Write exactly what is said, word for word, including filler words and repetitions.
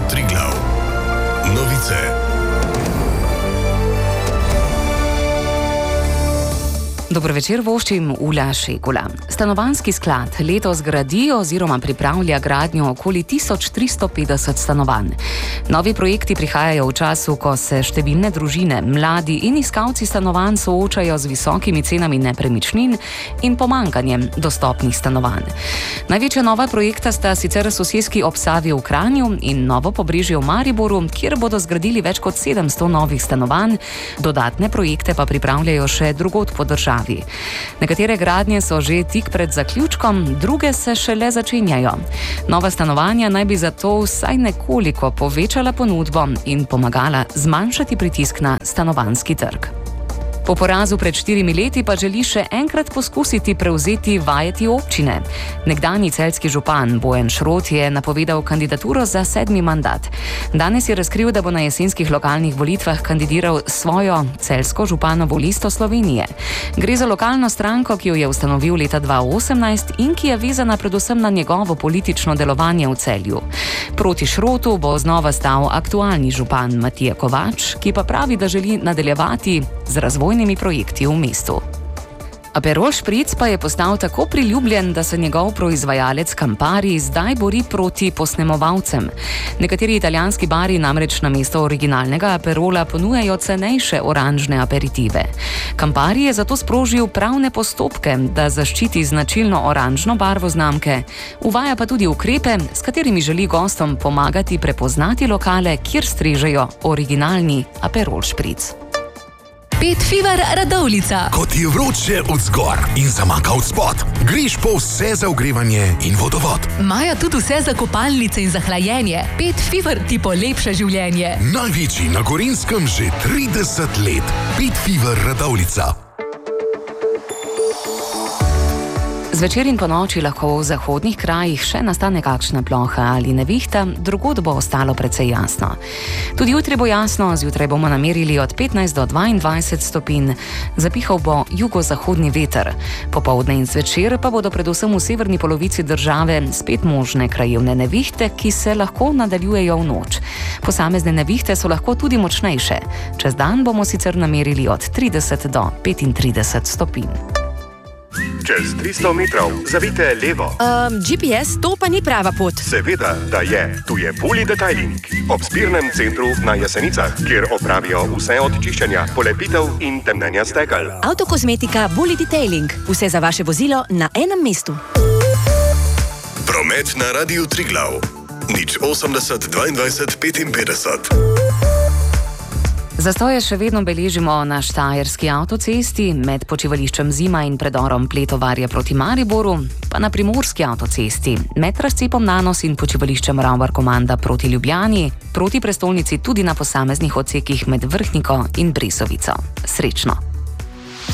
Triglav. Novice. Dobro večer, voščim Ula Šegula. Stanovanjski sklad letos gradi oziroma pripravlja gradnjo okoli tisoč tristo petdeset stanovanj. Novi projekti prihajajo v času, ko se številne družine, mladi in iskalci stanovanj soočajo z visokimi cenami nepremičnin in pomanjkanjem dostopnih stanovanj. Največja nova projekta sta sicer soseski ob Savi v Kranju in Novo Pobrežje v Mariboru, kjer bodo zgradili več kot sedemsto novih stanovanj, dodatne projekte pa pripravljajo še drugod po državi. Nekatere gradnje so že tik pred zaključkom, druge se šele začenjajo. Nova stanovanja naj bi zato vsaj nekoliko povečala ponudbo in pomagala zmanjšati pritisk na stanovanjski trg. Po porazu pred štirimi leti pa želi še enkrat poskusiti prevzeti vajeti občine. Nekdanji celjski župan Bojan Šrot je napovedal kandidaturo za sedmi mandat. Danes je razkril, da bo na jesenskih lokalnih volitvah kandidiral svojo celjsko županovo listo Slovenije. Gre za lokalno stranko, ki jo je ustanovil leta dva tisoč osemnajst in ki je vezana predvsem na njegovo politično delovanje v Celju. Proti Šrotu bo znova stal aktualni župan Matija Kovač, ki pa pravi, da želi nadaljevati z razvojem projekti v mestu. Aperol Spritz pa je postal tako priljubljen, da se njegov proizvajalec Campari zdaj bori proti posnemovalcem. Nekateri italijanski bari namreč namesto originalnega Aperola ponujajo cenejše oranžne aperitive. Campari je zato sprožil pravne postopke, da zaščiti značilno oranžno barvo znamke. Uvaja pa tudi ukrepe, s katerimi želi gostom pomagati prepoznati lokale, kjer strežejo originalni Aperol Spritz. Pet Fever Radovljica. Ko ti je vroče od zgor in zamaka od spod, greš po vse za ogrevanje in vodovod. Maja tudi vse za kopalnice in za hlajenje. Pet Fever ti polepša življenje. Največji na Gorenjskem že trideset let. Pet Fever Radovljica. Zvečer in po noči lahko v zahodnih krajih še nastane kakšna ploha ali nevihta, drugod bo ostalo precej jasno. Tudi jutri bo jasno, zjutraj bomo namerili od petnajst do dvaindvajset stopinj, zapihal bo jugozahodni veter. Popoldne in zvečer pa bodo predvsem v severni polovici države spet možne krajevne nevihte, ki se lahko nadaljujejo v noč. Posamezne nevihte so lahko tudi močnejše. Čez dan bomo sicer namerili od trideset do petintrideset stopinj. Čez tristo metrov zavijte levo. Um, G P S, to pa ni prava pot. Seveda, da je. Tu je Bully Detailing. Ob zbirnem centru na Jesenicah, kjer opravijo vse od čiščenja, polepitev in temnenja stekel. Avtokozmetika Bully Detailing. Vse za vaše vozilo na enem mestu. Promet na Radiu Triglav. nič osemdeset dvaindvajset petinpetdeset. Zastoje še vedno beležimo na štajerski avtocesti med počivališčem Zima in predorom Pletovarja proti Mariboru, pa na primorski avtocesti med razcepom Nanos in počivališčem Ravbar Komanda proti Ljubljani, proti prestolnici tudi na posameznih odsekih med Vrhniko in Brezovico. Srečno!